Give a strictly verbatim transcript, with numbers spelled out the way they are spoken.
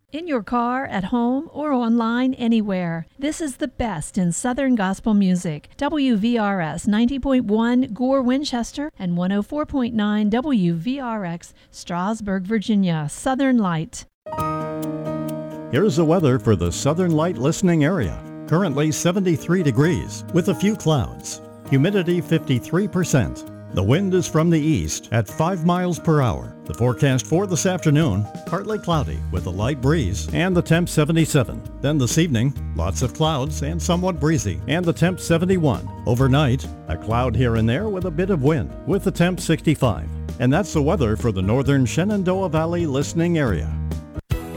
In your car, at home, or online, anywhere. This is the best in Southern Gospel music. W V R S ninety point one Gore, Winchester, and one oh four point nine W V R X, Strasburg, Virginia. Southern Light. Here's the weather for the Southern Light listening area. Currently seventy-three degrees with a few clouds. Humidity fifty-three percent. The wind is from the east at five miles per hour. The forecast for this afternoon, partly cloudy with a light breeze and the temp seventy-seven. Then this evening, lots of clouds and somewhat breezy and the temp seventy-one. Overnight, a cloud here and there with a bit of wind with the temp sixty-five. And that's the weather for the northern Shenandoah Valley listening area.